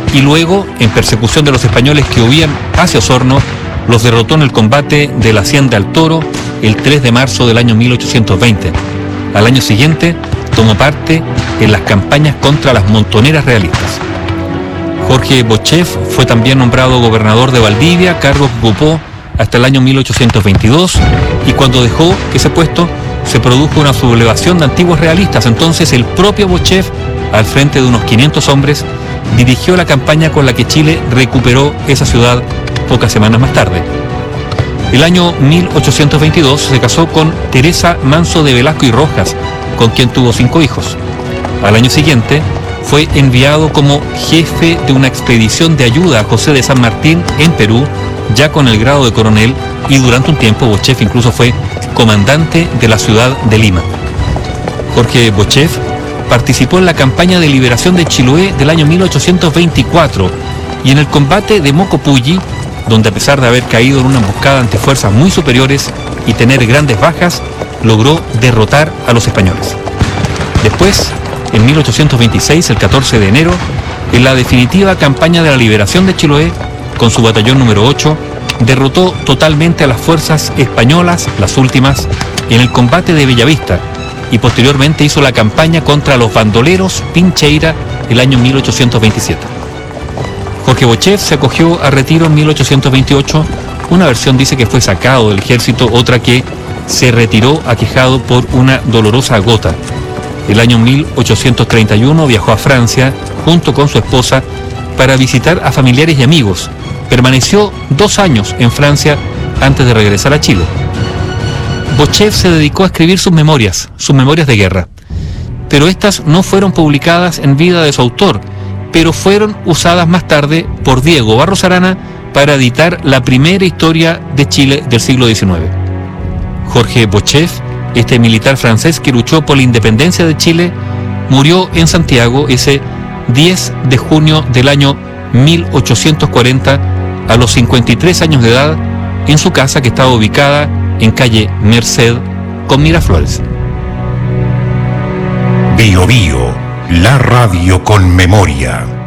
y luego, en persecución de los españoles que huían hacia Osorno, los derrotó en el combate de la Hacienda al Toro el 3 de marzo del año 1820. Al año siguiente, tomó parte en las campañas contra las montoneras realistas. Jorge Bochev fue también nombrado gobernador de Valdivia, cargo que ocupó hasta el año 1822, y cuando dejó ese puesto se produjo una sublevación de antiguos realistas. Entonces el propio Bochev, al frente de unos 500 hombres, dirigió la campaña con la que Chile recuperó esa ciudad pocas semanas más tarde. El año 1822 se casó con Teresa Manso de Velasco y Rojas, con quien tuvo 5 hijos. Al año siguiente fue enviado como jefe de una expedición de ayuda a José de San Martín en Perú, ya con el grado de coronel, y durante un tiempo Bochev incluso fue comandante de la ciudad de Lima. Jorge Bochev participó en la campaña de liberación de Chiloé del año 1824 y en el combate de Mocopulli, donde a pesar de haber caído en una emboscada ante fuerzas muy superiores y tener grandes bajas, logró derrotar a los españoles. Después, en 1826, el 14 de enero, en la definitiva campaña de la liberación de Chiloé, con su batallón número 8, derrotó totalmente a las fuerzas españolas, las últimas, en el combate de Bellavista, y posteriormente hizo la campaña contra los bandoleros Pincheira el año 1827. Jorge Bochev se acogió a retiro en 1828, una versión dice que fue sacado del ejército, otra que se retiró aquejado por una dolorosa gota. El año 1831 viajó a Francia junto con su esposa para visitar a familiares y amigos. Permaneció 2 años en Francia antes de regresar a Chile. Bochev se dedicó a escribir sus memorias de guerra, pero estas no fueron publicadas en vida de su autor, pero fueron usadas más tarde por Diego Barros Arana para editar la primera historia de Chile del siglo XIX. Jorge Bochev, este militar francés que luchó por la independencia de Chile, murió en Santiago ese 10 de junio del año 1840 a los 53 años de edad en su casa que estaba ubicada en calle Merced con Miraflores. Bio Bio, la radio con memoria.